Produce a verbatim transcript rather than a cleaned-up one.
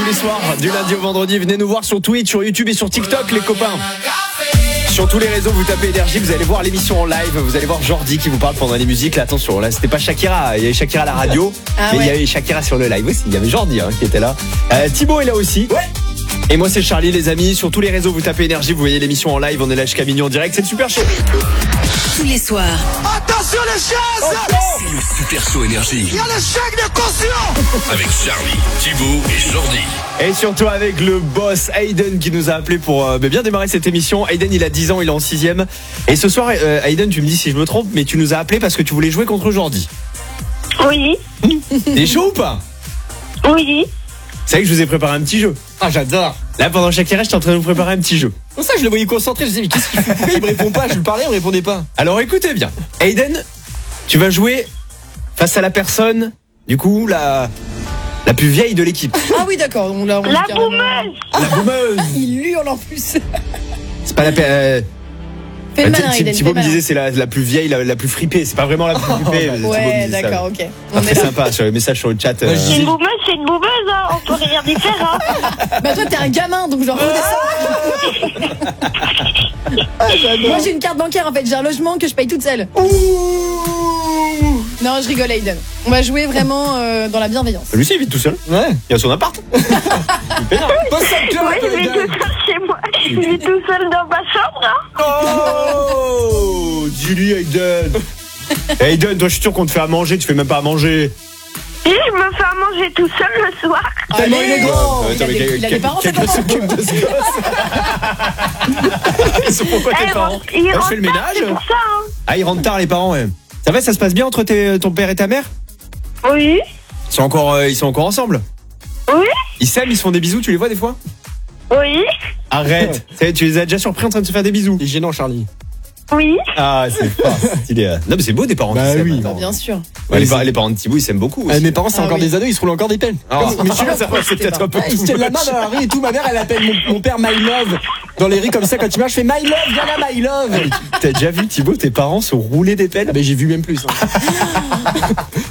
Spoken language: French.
tous les soirs, du lundi au vendredi. Venez nous voir sur Twitch, sur YouTube et sur TikTok, les copains. Sur tous les réseaux, vous tapez Énergie, vous allez voir l'émission en live. Vous allez voir Jordi qui vous parle pendant les musiques. Là, attention, là, c'était pas Shakira. Il y avait Shakira à la radio, ah, mais ouais. Il y avait Shakira sur le live aussi. Il y avait Jordi hein, qui était là. Euh, Thibaut est là aussi. Ouais. Et moi, c'est Charlie, les amis. Sur tous les réseaux, vous tapez Énergie, vous voyez l'émission en live. On est là jusqu'à minuit en direct. C'est le Super Show. Tous les soirs. Attention les chaises. Oh, c'est le Super Show Énergie. Il y a le chèque de caution. Avec Charlie, Thibaut et Jordi. Et surtout avec le boss Hayden qui nous a appelé pour euh, bien démarrer cette émission. Hayden, il a dix ans, il est en sixième. Et ce soir, euh, Hayden, tu me dis si je me trompe, mais tu nous as appelé parce que tu voulais jouer contre Jordi. Oui. T'es chaud ou pas? Oui. C'est vrai que je vous ai préparé un petit jeu. Ah, j'adore. Là, pendant Shakira, j'étais en train de vous préparer un petit jeu. Pour ça, je le voyais concentré. Je disais, mais qu'est-ce qu'il fait? Pourquoi il me répond pas? Je lui parlais, il me répondait pas. Alors écoutez bien. Hayden, tu vas jouer face à la personne, du coup, la, la plus vieille de l'équipe. Ah oui, d'accord. On l'a, on La carrément... boumeuse. La boumeuse. Il hurle en plus. C'est pas la... Euh... Fais le malin, Hayden, Thibaut fais me malin. disait c'est la, la plus vieille, la, la plus fripée. C'est pas vraiment la plus fripée. Oh, ouais, d'accord, ok. Ah, très sympa sur les messages sur le chat. Euh... C'est une boumeuse, c'est une boumeuse, hein. On peut rien y faire, hein. Bah toi t'es un gamin, donc genre redescends. Moi j'ai une carte bancaire en fait, j'ai un logement que je paye toute seule. Ouh. Non, je rigole Hayden. On va jouer vraiment euh, dans la bienveillance. Lui aussi il vit tout seul. Ouais. Il a son appart. Oui, je vis tout seul chez moi. Je vis tout seul dans ma chambre, hein. Oh, dis-lui Hayden. Hayden, toi je suis sûr qu'on te fait à manger, tu fais même pas à manger. Et je me fais à manger tout seul le soir. Tellement il est grand. Euh, Il a des- il a des parents, c'est Quelqu'un comment? s'occupe de ce gosse. Ils sont pourquoi tes Eh, parents? il Moi, je rentre fais le tard, ménage. c'est pour ça, hein. Ah, ils rentrent tard les parents, ouais. Ça va, ça se passe bien entre tes, ton père et ta mère? Oui. Ils sont encore, euh, ils sont encore ensemble? Oui. Ils s'aiment, ils se font des bisous, tu les vois des fois? Oui. Arrête. Ça y est, tu les as déjà surpris en train de se faire des bisous? C'est gênant, Charlie. Oui. Ah, c'est fort. Stylé. Non, mais c'est beau des parents Bah qui s'aiment. oui. Bah, bien sûr. Ouais, les, par- les parents de Thibaut, ils s'aiment beaucoup Euh, aussi. mes parents, c'est Ah encore oui. des ados, ils se roulent encore des pelles. Ah, mais tu vois, ça va, c'est peut-être un peu Ah, ils se too tiennent la main much. dans la rue et tout. Ma mère, elle appelle mon, mon père My Love. Dans les rues comme ça, quand il marche, je fais My Love, viens là, My Love. T'as déjà vu Thibaut, tes parents se rouler des pelles? Ah, ben j'ai vu même plus. Hein.